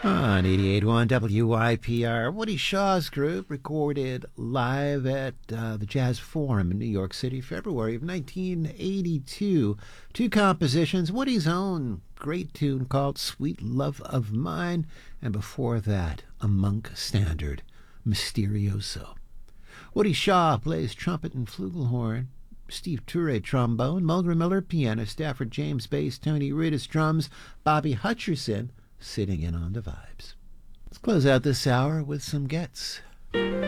On 88.1 WYPR, Woody Shaw's group recorded live at the Jazz Forum in New York City, February of 1982. Two compositions, Woody's own great tune called Sweet Love of Mine, and before that, a Monk standard, Mysterioso. Woody Shaw plays trumpet and flugelhorn, Steve Ture trombone, Mulgrew Miller piano, Stafford James bass, Tony Rudis drums, Bobby Hutcherson sitting in on the vibes. Let's close out this hour with some gets.